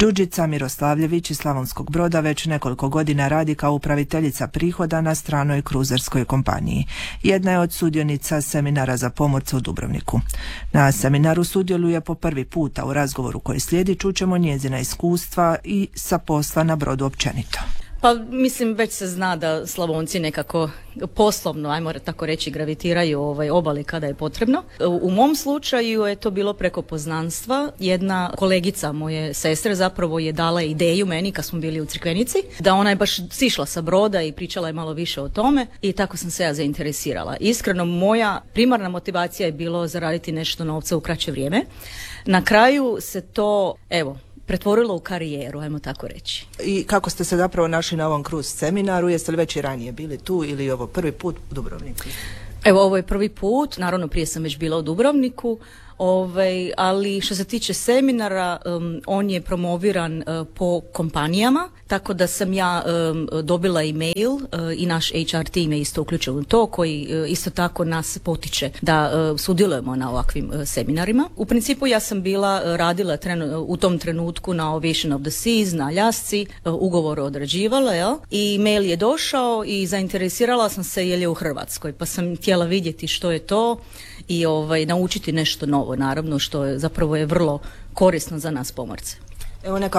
Đurđica Miroslavljević iz Slavonskog Broda već nekoliko godina radi kao upraviteljica prihoda na stranoj kruzerskoj kompaniji. Jedna je od sudionica seminara za pomorce u Dubrovniku. Na seminaru sudjeluje po prvi puta. U razgovoru koji slijedi čućemo njezina iskustva i sa posla na brodu općenito. Pa mislim već se zna da Slavonci nekako poslovno, ajmo tako reći, gravitiraju obali kada je potrebno. U mom slučaju je to bilo preko poznanstva. Jedna kolegica moje sestre zapravo je dala ideju meni kad smo bili u Crikvenici, da ona je baš sišla sa broda i pričala je malo više o tome i tako sam se ja zainteresirala. Iskreno, moja primarna motivacija je bilo zaraditi nešto novca u kraće vrijeme. Na kraju se to, pretvorilo u karijeru, ajmo tako reći. I kako ste se zapravo našli na ovom kruz seminaru? Jeste li već i ranije bili tu ili ovo prvi put u Dubrovniku? Ovo je prvi put, naravno prije sam već bila u Dubrovniku, ali što se tiče seminara, on je promoviran po kompanijama, tako da sam ja dobila e-mail i naš HR team je isto uključen u to, koji isto tako nas potiče da sudjelujemo na ovakvim seminarima. U principu ja sam radila u tom trenutku na Ovation of the Seas, na Aljasci, ugovor odrađivala, i mail je došao i zainteresirala sam se jer je u Hrvatskoj, pa sam htjela vidjeti što je to i naučiti nešto novo, naravno, što je zapravo vrlo korisno za nas pomorce. Evo neka